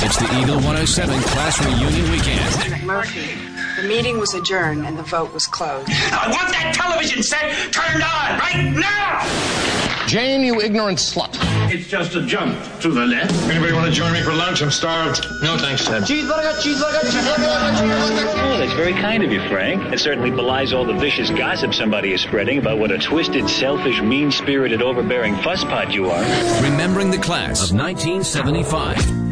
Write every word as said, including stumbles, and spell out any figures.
It's the Eagle one oh seven Class Reunion Weekend. McMurphy, the meeting was adjourned and the vote was closed. I want that television set turned on right now! Jane, you ignorant slut. It's just a jump to the left. Anybody want to join me for lunch? I'm starved. No, thanks, Ted. Cheeseburger, cheeseburger, cheeseburger, cheeseburger. Oh, that's very kind of you, Frank. It certainly belies all the vicious gossip somebody is spreading about what a twisted, selfish, mean-spirited, overbearing fusspot you are. Remembering the Class of nineteen seventy-five.